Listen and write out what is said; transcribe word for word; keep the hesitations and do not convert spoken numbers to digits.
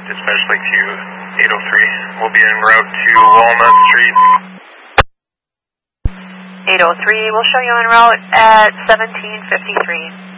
Dispatch Lake Q eight oh three. We'll be en route to Walnut Street. eight oh three, we'll show you en route at seventeen fifty-three.